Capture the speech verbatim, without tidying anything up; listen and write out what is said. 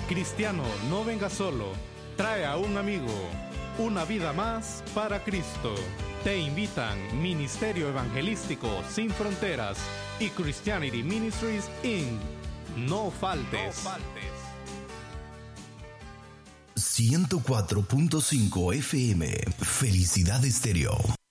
Cristiano, no venga solo, trae a un amigo. Una vida más para Cristo. Te invitan Ministerio Evangelístico Sin Fronteras y Christianity Ministries incorporated. No faltes. No faltes. ciento cuatro punto cinco F M. Felicidad Estéreo.